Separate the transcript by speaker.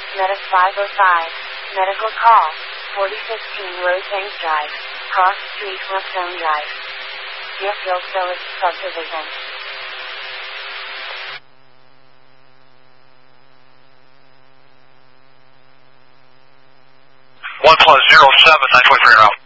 Speaker 1: Meta 505. Medical call. 4015 Rose Bank Drive. Cross Street, Westone Drive. Deerfield Village Subdivision.
Speaker 2: 1+07, 923 route.